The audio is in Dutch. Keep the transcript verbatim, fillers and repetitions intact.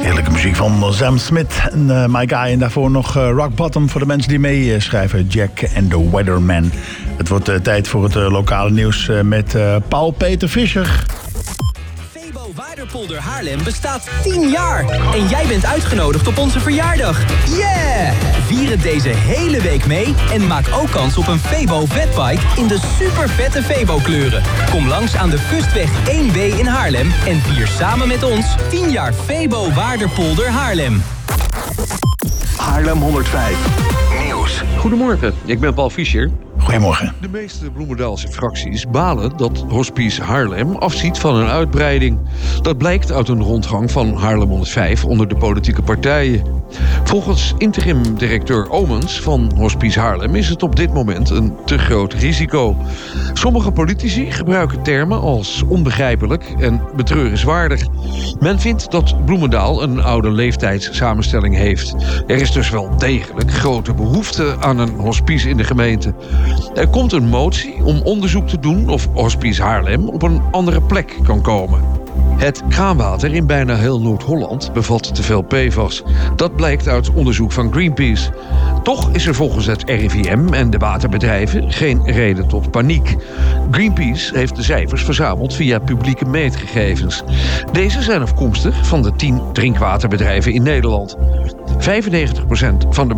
Heerlijke muziek van Sam Smith en uh, My Guy. En daarvoor nog uh, Rock Bottom voor de mensen die meeschrijven. Jack and the Weatherman. Het wordt uh, tijd voor het uh, lokale nieuws uh, met uh, Paul-Peter Visser. Febo Waterpolder Haarlem bestaat tien jaar. En jij bent uitgenodigd op onze verjaardag. Yeah! Vier het deze hele week mee en maak ook kans op een Febo Vetbike in de super vette Febo kleuren. Kom langs aan de Kustweg één B in Haarlem en vier samen met ons tien jaar Febo Waterpolder Haarlem. Haarlem honderdvijf Nieuws. Goedemorgen, ik ben Paul Fischer. Goedemorgen. De meeste Bloemendaalse fracties balen dat Hospice Haarlem afziet van een uitbreiding. Dat blijkt uit een rondgang van Haarlem honderdvijf onder de politieke partijen. Volgens interim-directeur Omens van Hospice Haarlem is het op dit moment een te groot risico. Sommige politici gebruiken termen als onbegrijpelijk en betreurenswaardig. Men vindt dat Bloemendaal een oude leeftijdssamenstelling heeft. Er is dus wel degelijk grote behoefte aan een hospice in de gemeente. Er komt een motie om onderzoek te doen of Hospice Haarlem op een andere plek kan komen. Het kraanwater in bijna heel Noord-Holland bevat te veel P F A S. Dat blijkt uit onderzoek van Greenpeace. Toch is er volgens het R I V M en de waterbedrijven geen reden tot paniek. Greenpeace heeft de cijfers verzameld via publieke meetgegevens. Deze zijn afkomstig van de tien drinkwaterbedrijven in Nederland. vijfennegentig procent van de